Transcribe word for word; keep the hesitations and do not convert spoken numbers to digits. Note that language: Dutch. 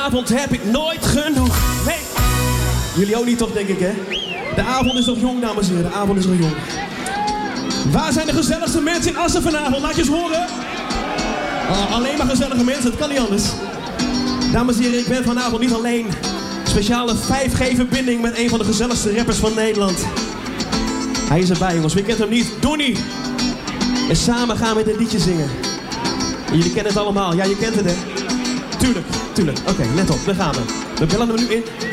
Vanavond heb ik nooit genoeg. Nee. Jullie ook niet toch, denk ik, hè? De avond is nog jong, dames en heren. De avond is nog jong. Waar zijn de gezelligste mensen in Assen vanavond? Laat je eens horen. Oh, alleen maar gezellige mensen, het kan niet anders. Dames en heren, ik ben vanavond niet alleen. Speciale vijf G verbinding met een van de gezelligste rappers van Nederland. Hij is erbij, jongens. Wie kent hem niet? Donnie. En samen gaan we dit liedje zingen. En jullie kennen het allemaal. Ja, je kent het, hè? Tuurlijk, tuurlijk. Oké, okay, let op. Daar gaan we. We bellen hem nu in.